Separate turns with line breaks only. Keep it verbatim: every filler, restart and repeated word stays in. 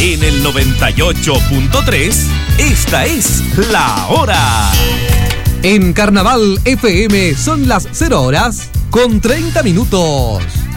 En el noventa y ocho punto tres, esta es La Hora.
En Carnaval F M son las cero horas con treinta minutos.